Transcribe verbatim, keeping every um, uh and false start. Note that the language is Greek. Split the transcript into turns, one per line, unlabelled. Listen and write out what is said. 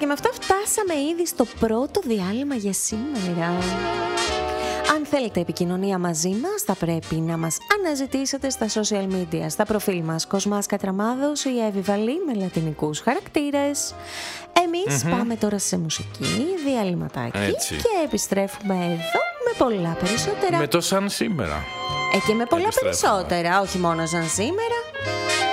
με αυτά φτάσαμε ήδη στο πρώτο διάλειμμα για σήμερα. Αν θέλετε επικοινωνία μαζί μας, θα πρέπει να μας αναζητήσετε στα social media, στα προφίλ μας Κοσμάς Κατραμάδος ή Εύη Βαλή με λατινικούς χαρακτήρες. Εμείς mm-hmm. πάμε τώρα σε μουσική, διαλυματάκι. Έτσι. Και επιστρέφουμε εδώ με πολλά περισσότερα.
Με το σαν σήμερα.
Ε, και με πολλά περισσότερα, όχι μόνο σαν σήμερα.